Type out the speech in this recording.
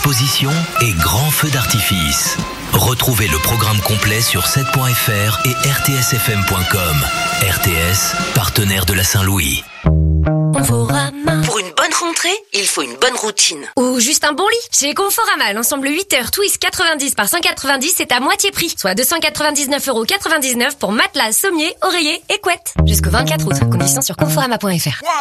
expositions et grands feux d'artifice. Retrouvez le programme complet sur 7.fr et rtsfm.com. RTS, partenaire de la Saint-Louis. Conforama. Pour une bonne rentrée, il faut une bonne routine. Ou juste un bon lit. Chez Conforama, l'ensemble 8 heures Twist 90 par 190 c'est à moitié prix. Soit 299,99 € pour matelas, sommier, oreiller et couette. Jusqu'au 24 août. Conditions sur conforama.fr.